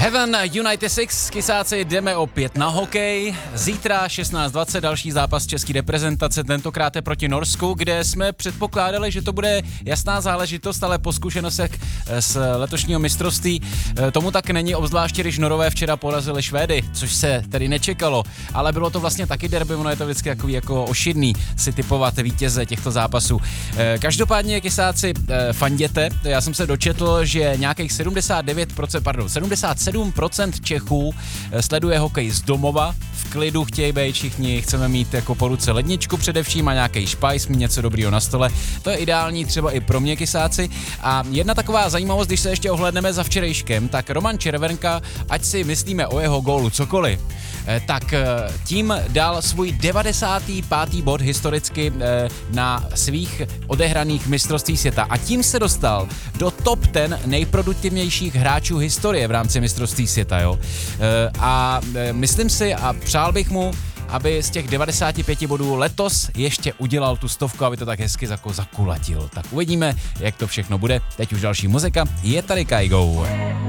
Heaven United Six, kysáci, jdeme opět na hokej. Zítra 16:20 další zápas české reprezentace, tentokrát je proti Norsku, kde jsme předpokládali, že to bude jasná záležitost, ale po zkušenostech z letošního mistrovství tomu tak není, obzvláště když Norové včera porazili Švédy, což se tedy nečekalo, ale bylo to vlastně taky derby, ono je to vždycky takový jako ošidný si typovat vítěze těchto zápasů. Každopádně, kysáci, fanděte, já jsem se dočetl, že nějakých 77% Čechů sleduje hokej z domova, v klidu chtějí být všichni, chceme mít jako po ruce ledničku především a nějaký špajs, mít něco dobrýho na stole. To je ideální třeba i pro mě, kysáci. A jedna taková zajímavost, když se ještě ohlédneme za včerejškem, tak Roman Červenka, ať si myslíme o jeho gólu cokoliv, tak tím dal svůj 95. bod historicky na svých odehraných mistrovství světa a tím se dostal do top 10 nejproduktivnějších hráčů historie v rámci mistrovství světa, jo. A myslím si a přál bych mu, aby z těch 95 bodů letos ještě udělal tu 100, aby to tak hezky zakulatil. Tak uvidíme, jak to všechno bude. Teď už další muzika, je tady Kygo.